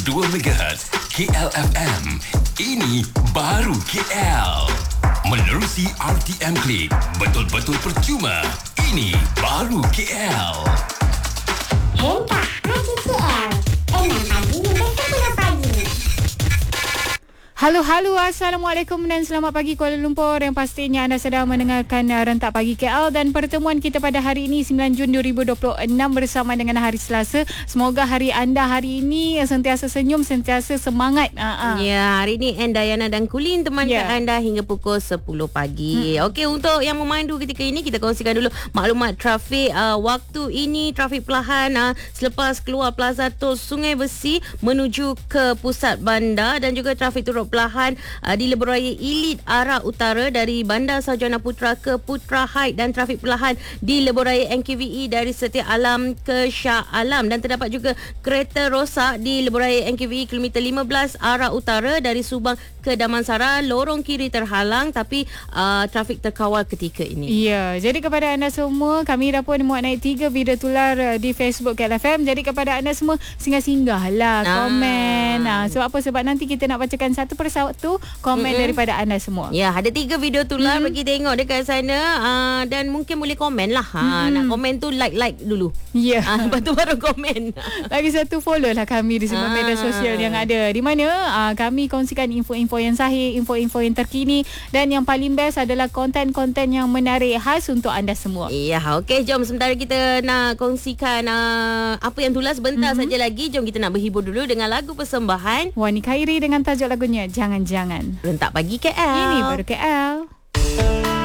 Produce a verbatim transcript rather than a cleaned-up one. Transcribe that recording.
dua megahertz K L F M. Ini baru K L. Menerusi R T M Klik betul-betul percuma. Ini baru K L. Hentak Pagi K L. Enam pagi hingga sepuluh pagi. Halo, halo, Assalamualaikum dan selamat pagi Kuala Lumpur. Yang pastinya anda sedang mendengarkan uh, Rentak Pagi K L dan pertemuan kita pada hari ini sembilan Jun dua ribu dua puluh enam bersama dengan hari Selasa. Semoga hari anda hari ini uh, sentiasa senyum, sentiasa semangat. Uh-uh. Ya, hari ini Ann, Dayana dan Kulin temankan Ya. anda hingga pukul sepuluh pagi. Hmm. Okey, untuk yang memandu ketika ini kita kongsikan dulu maklumat trafik. Uh, waktu ini trafik perlahan uh, selepas keluar Plaza Tol Sungai Besi menuju ke pusat bandar dan juga trafik turut perlahan uh, di lebuh raya Ilit arah utara dari Bandar Sarjana Putra ke Putra Heights dan trafik perlahan di lebuh raya N K V E dari Setia Alam ke Shah Alam dan terdapat juga kereta rosak di lebuh raya N K V E kilometer lima belas arah utara dari Subang ke Damansara. Lorong kiri terhalang tapi uh, trafik terkawal ketika ini. Ya, jadi kepada anda semua, kami dah pun muat naik tiga video tular uh, di Facebook K L F M. Jadi kepada anda semua, singgah-singgah lah Ah. komen. Ah, sebab apa? Sebab nanti kita nak bacakan satu persatu komen Mm-mm. daripada anda semua. Ya, ada tiga video tular Hmm. pergi tengok dekat sana uh, dan mungkin boleh komen lah. Ha, Hmm. nak komen tu like-like dulu. Ya. Ah, lepas tu baru komen. Lagi satu, follow lah kami di semua Ah. media sosial yang ada. Di mana uh, kami kongsikan info-info yang sahih, info-info yang terkini dan yang paling best adalah konten-konten yang menarik khas untuk anda semua. Ya, okey, jom sementara kita nak kongsikan uh, apa yang tular sebentar mm-hmm. saja lagi. Jom kita nak berhibur dulu dengan lagu persembahan Wani Khairi dengan tajuk lagunya Jangan-Jangan. Rentak Pagi K L. Ini baru K L.